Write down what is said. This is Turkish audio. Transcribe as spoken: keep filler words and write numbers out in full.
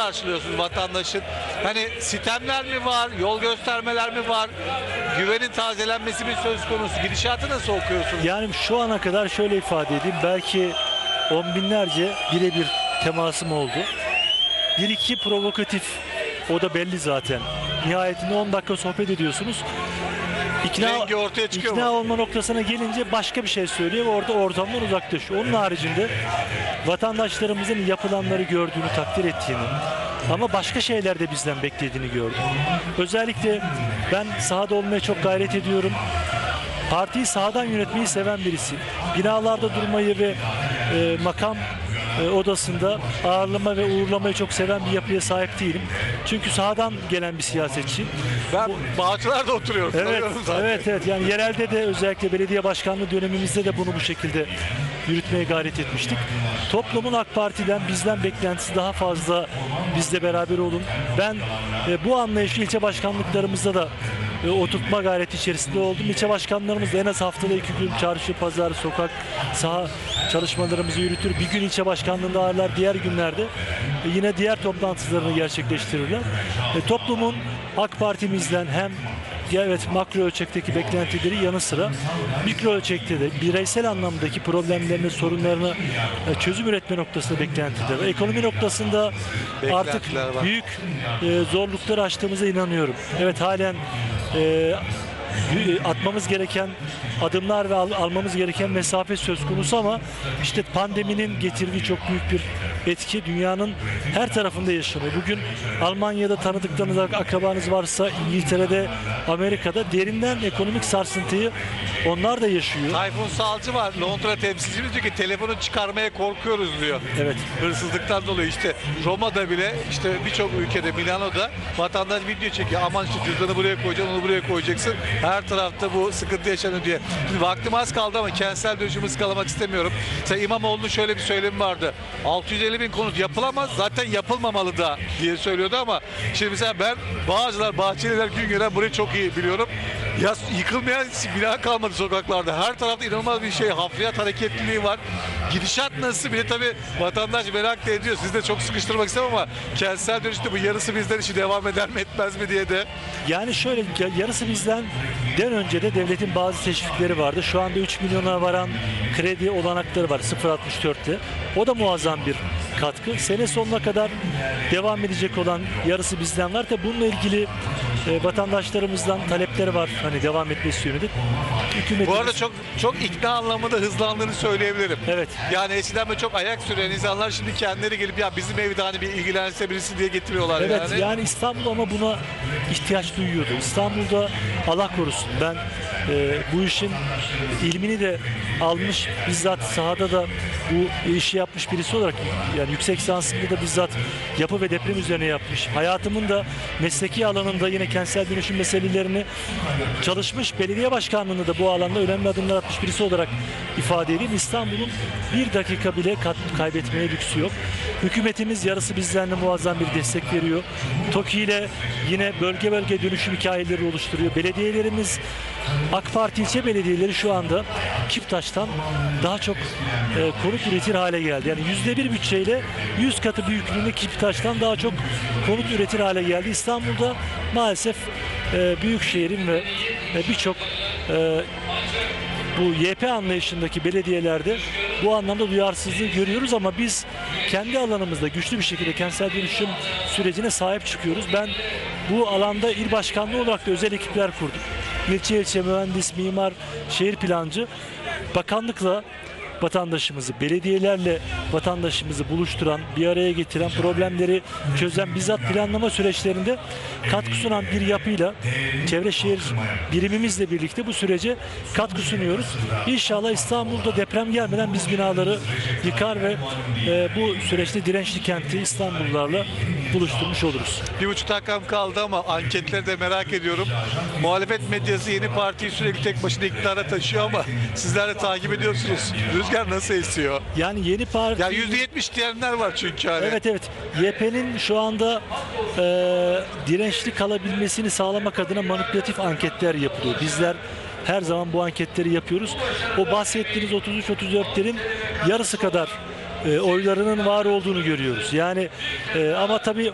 karşılıyorsunuz vatandaşın? Hani sitemler mi var, yol göstermeler mi var, güvenin tazelenmesi mi söz konusu? Gidişatı nasıl okuyorsunuz? Yani şu ana kadar şöyle ifade edeyim. Belki on binlerce birebir temasım oldu. Bir iki provokatif, o da belli zaten. Nihayetinde on dakika sohbet ediyorsunuz. İkna, Rengi ortaya çıkıyor ikna mu? olma noktasına gelince başka bir şey söylüyor ve orada ortamdan uzaklaşıyor. Onun haricinde vatandaşlarımızın yapılanları gördüğünü, takdir ettiğini ama başka şeyler de bizden beklediğini gördüm. Özellikle ben sahada olmaya çok gayret ediyorum. Partiyi sahadan yönetmeyi seven birisi. Binalarda durmayı ve e, makam e, odasında ağırlama ve uğurlamayı çok seven bir yapıya sahip değilim. Çünkü sahadan gelen bir siyasetçiyim. Ben Bağcılar'da oturuyorum. Evet, tanıyorum zaten. evet, evet. Yani yerelde de özellikle belediye başkanlığı dönemimizde de bunu bu şekilde yürütmeye gayret etmiştik. Toplumun AK Parti'den, bizden beklentisi daha fazla, bizle beraber olun. Ben e, bu anlayışı ilçe başkanlıklarımızda da e, oturtma gayreti içerisinde oldum. İlçe başkanlarımız da en az haftada iki gün çarşı, pazar, sokak, saha çalışmalarımızı yürütür. Bir gün ilçe başkanlığında ağırlar, diğer günlerde e, yine diğer toplantılarını gerçekleştirirler. E, toplumun AK Parti'mizden hem evet makro ölçekteki beklentileri yanı sıra mikro ölçekte de bireysel anlamdaki problemlerini, sorunlarını e, çözüm üretme noktasında beklentiler var. Ekonomi noktasında artık Beklentiler var. büyük e, zorlukları aştığımıza inanıyorum. Evet, halen e, atmamız gereken adımlar ve al, almamız gereken mesafe söz konusu ama işte pandeminin getirdiği çok büyük bir etki dünyanın her tarafında yaşanıyor. Bugün Almanya'da tanıdıklarınız, akrabanız varsa, İngiltere'de, Amerika'da derinden ekonomik sarsıntıyı onlar da yaşıyor. Tayfun Salcı var, Londra temsilcimiz, diyor ki telefonu çıkarmaya korkuyoruz diyor. Evet. Hırsızlıktan dolayı işte Roma'da bile, işte birçok ülkede, Milano'da vatandaş video çekiyor. Aman işte cüzdanı buraya koyacaksın, onu buraya koyacaksın. Her tarafta bu sıkıntı yaşanıyor diye. Şimdi vaktim az kaldı ama kentsel dönüşümü ıskalamak istemiyorum. Mesela İmamoğlu'nun şöyle bir söylemi vardı. altı yüz elli bin konut yapılamaz, zaten yapılmamalı da diye söylüyordu ama şimdi mesela ben Bağcılar, Bahçeliler, Güngören burayı çok iyi biliyorum. Ya yıkılmayan bina kalmadı sokaklarda. Her tarafta inanılmaz bir şey, hafriyat hareketliliği var. Gidişat nasıl? Bir de tabii vatandaş merak da ediyor. Siz de çok sıkıştırmak istemem ama kentsel dönüşte bu yarısı bizden işi devam eder mi etmez mi diye de. Yani şöyle, yarısı bizden den önce de devletin bazı teşvikleri vardı. Şu anda üç milyona varan kredi olanakları var sıfır altmış dörtte. O da muazzam bir katkı. Sene sonuna kadar devam edecek olan yarısı bizden var. Tabii bununla ilgili e, vatandaşlarımızdan talepleri var. Hani devam etmesi yönünde. Bu arada çok çok ikna anlamında hızlandığını söyleyebilirim. Evet. Yani eskiden böyle çok ayak süren insanlar şimdi kendileri gelip ya bizim evde hani bir ilgilense birisi diye getiriyorlar Evet, yani. yani İstanbul ama buna ihtiyaç duyuyordu. İstanbul'da Allah korusun, ben e, bu işin ilmini de almış, bizzat sahada da bu işi yapmış birisi olarak, yani yüksek lisansımda da bizzat yapı ve deprem üzerine yapmış. Hayatımın da mesleki alanında yine kentsel dönüşüm meselelerini çalışmış, belediye başkanlığında da bu alanda önemli adımlar atmış birisi olarak ifade edeyim. İstanbul'un bir dakika bile kat, kaybetmeye lüksü yok. Hükümetimiz yarısı bizden de muazzam bir destek veriyor. TOKİ ile yine bölge bölge dönüşüm hikayeleri oluşturuyor. Belediyelerimiz, AK Parti ilçe belediyeleri şu anda Kiptaş'tan daha çok e, konut üretir hale geldi. Yani yüzde bir bütçeyle yüz katı büyüklüğünde Kiptaş'tan daha çok konut üretir hale geldi. İstanbul'da maalesef e, büyükşehirin ve e, birçok e, bu Y P anlayışındaki belediyelerde bu anlamda duyarsızlığı görüyoruz ama biz kendi alanımızda güçlü bir şekilde kentsel dönüşüm sürecine sahip çıkıyoruz. Ben bu alanda il başkanlığı olarak da özel ekipler kurdum. İlçe ilçe mühendis, mimar, şehir plancı, bakanlıkla vatandaşımızı, belediyelerle vatandaşımızı buluşturan, bir araya getiren, problemleri çözen, bizzat planlama süreçlerinde katkı sunan bir yapıyla çevre şehir birimimizle birlikte bu sürece katkı sunuyoruz. İnşallah İstanbul'da deprem gelmeden biz binaları yıkar ve e, bu süreçte dirençli kenti İstanbullularla buluşturmuş oluruz. Bir buçuk dakikam kaldı ama anketleri de merak ediyorum. Muhalefet medyası yeni partiyi sürekli tek başına iktidara taşıyor ama sizler de takip ediyorsunuz. Rüzgar nasıl esiyor? Yani yeni parti... Ya yüzde yetmiş diyenler var çünkü hani. Evet, evet. Y P'nin şu anda e, dirençli kalabilmesini sağlamak adına manipülatif anketler yapılıyor. Bizler her zaman bu anketleri yapıyoruz. O bahsettiğiniz otuz üç otuz dörtlerin yarısı kadar e, oylarının var olduğunu görüyoruz. Yani e, ama tabii